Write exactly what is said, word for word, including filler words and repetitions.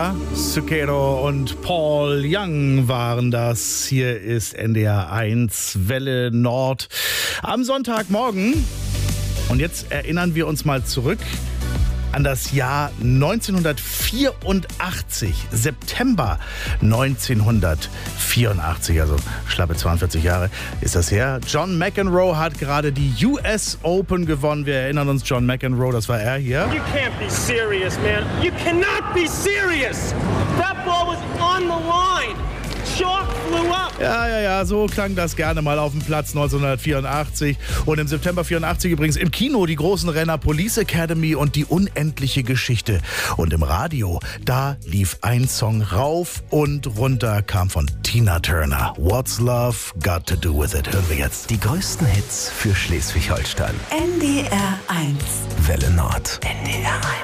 Zucchero und Paul Young waren das. Hier ist N D R eins Welle Nord am Sonntagmorgen. Und jetzt erinnern wir uns mal zurück an das Jahr neunzehnhundertvierundachtzig, September neunzehnhundertvierundachtzig, also schlappe zweiundvierzig Jahre ist das her. John McEnroe hat gerade die U S Open gewonnen. Wir erinnern uns, John McEnroe, das war er hier. You can't be serious, man. You cannot be serious. That ball was on the line. Chalk flew up. Ja, ja, ja, so klang das gerne mal auf dem Platz neunzehnhundertvierundachtzig. Und im September vierundachtzig übrigens im Kino die großen Renner Police Academy und die unendliche Geschichte. Und im Radio, da lief ein Song rauf und runter, kam von Tina Turner. What's Love Got to Do With It? Hören wir jetzt. Die größten Hits für Schleswig-Holstein. N D R eins. Welle Nord. N D R eins.